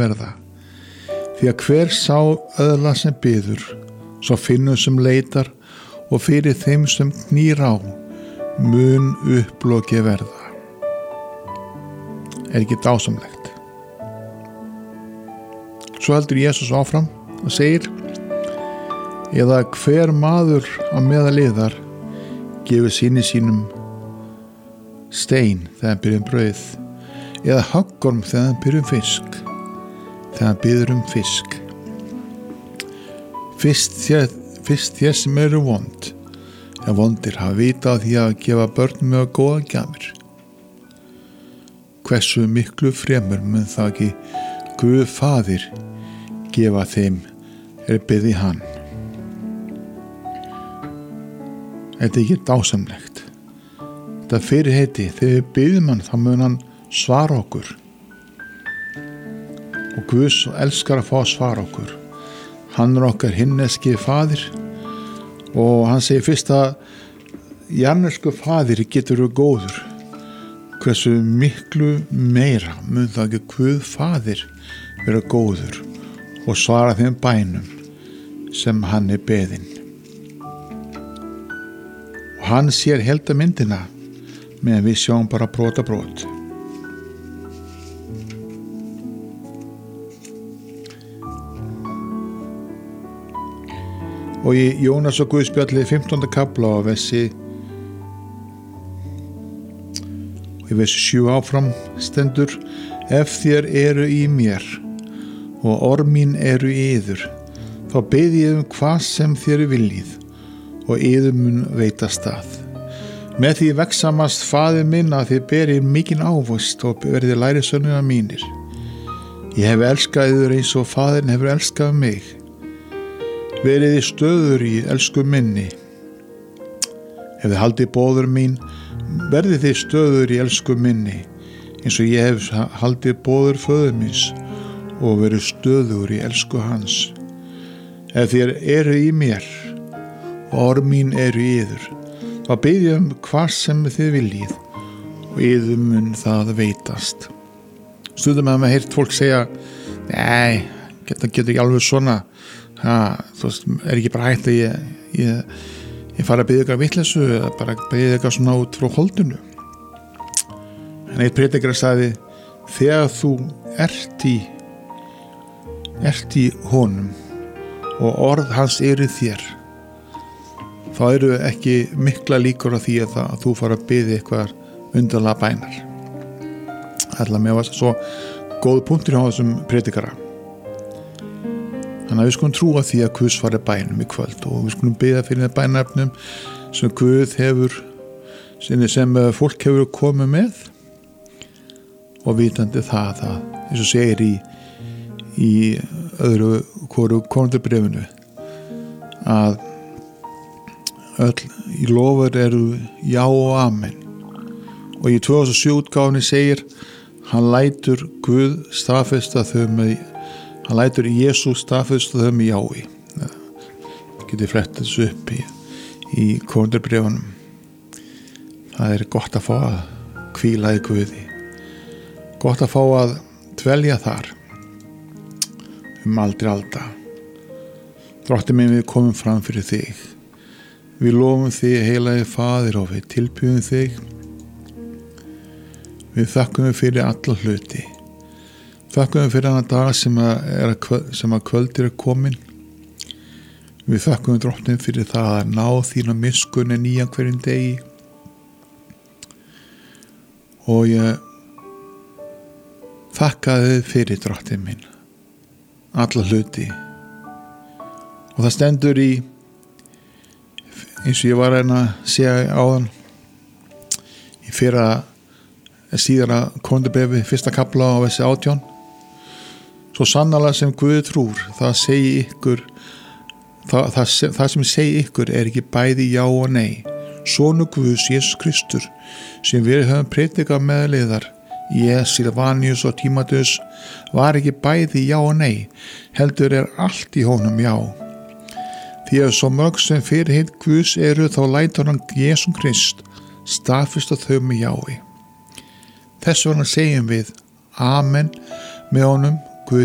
verða. Því að hver sá öðla sem biður, svo finnur sem leitar og fyrir þeim sem knýr á, mun upploki verða. Er ekki dásamlegt? Svo heldur Jesús áfram og segir: eða hver maður á meðal yðar gefur syni sínum stein þegar hann biður brauð, eða höggorm þegar hann biður fisk, þegar hann biður fisk. Fyrst þér sem eru vond, eða vondir hafa vita á því að gefa börnum með góða gjafir. Hversu miklu fremur mun það ekki Guð Faðir gefa þeim biði hann. Þetta ekki dásamlegt. Þetta fyrirheiti, þegar við biðjum hann, þá mun hann svara okkur. Og Guð elskar að fá að svara okkur. Hann okkar himneski Faðir, og hann segir fyrst að jarðnesku Faðir getur verið góður. Hversu miklu meira mun það ekki Guð Faðir vera góður og svara þeim bænum sem hann beðinn. Og hann sér heildarmyndina meðan við sjáum bara brot. Og í Jónas og Guðspjalli 15. kapla og í versi 7 áfram stendur: ef þér eru í mér og orð mín eru í yður, þá bið ég hvað sem þér viljið og yður mun veitast það. Með því vegsamast Faðir minn að þið berið mikinn ávöxt og verðið lærisveinar mínir. Ég hef elskað yður eins og Faðirinn hefur elskað mig. Verið þið stöður í elsku minni. Ef þið haldið boður mín, verðið þið stöður í elsku minni, eins og ég hef haldið boður föður míns og verið stöður í elsku hans. Ef þér eru í mér og orð mín eru í yður, þá bið ég hvað sem þið viljið og yður mun það veitast. Stundum að maður heyrt fólk segja: nei, þetta getur ekki alveg svona. Þú veist, er ekki bara hægt að ég fara að biðja eitthvað vitleysu eða bara biðja eitthvað svona út frá holdinu. En eitt predikari sagði: þegar þú ert í honum og orð hans eru þér, þá eru ekki mikla líkur á því að þú fara að biðja eitthvað undarlega bænar. Ætla mér var svo góð punktur á þessum predikara. Þannig að við skulum trúa því að Guð svari bænum í kvöld, og við skulum biðja fyrir bænefnum sem Guð hefur, sem fólk hefur komið með, og vitandi það eins og segir í öðru hvoru Korintharbréfinu, að öll í lofur eru já og amen. Og í 2007 útgáfunni segir: hann lætur Guð staðfesta þau með, hann lætur Jesús staðfesta þau með jái. Getið flett þessu upp í Korintharbréfunum. Það gott að fá að hvíla í Guði, gott að fá að dvelja þar aldrei alda. Drottinn minn, við komum fram fyrir þig. Við lofum þig, heilagi Faðir, og við tilbjóðum þig. Við þakkum við fyrir alla hluti. Þakkum við fyrir hana dag sem að kvöldir komin. Við þakkum við Drottinn fyrir það að ná þín og miskunni nýjan hverjum degi. Og ég þakka þið fyrir, Drottinn minn, alla hluti. Og það stendur eins og ég var að segja áðan, í síðara Korintharbréfi 1. kapla á versi 18: svo sannarlega sem Guð trúr, það sem segi ykkur ekki bæði já og nei. Sonur Guðs, Jesús Kristur, sem við höfum predikað meðal yðar, Silvanus og Tímoteus, var ekki bæði já og nei, heldur allt í honum já. Því að svo mörg sem fyrirheit Guðs eru, þá lætur hann Jesús Krist staðfesta þau með jái. Þess vegna segjum við amen með honum,